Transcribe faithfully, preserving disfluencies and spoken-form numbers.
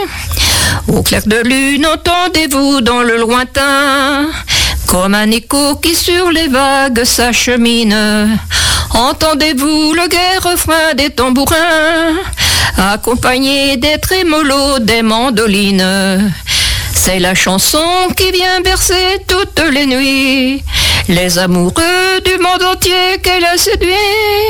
Au clair de lune, entendez-vous dans le lointain, comme un écho qui sur les vagues s'achemine. Entendez-vous le gai refrain des tambourins, accompagné des trémolos des mandolines. C'est la chanson qui vient bercer toutes les nuits les amoureux du monde entier qu'elle a séduit.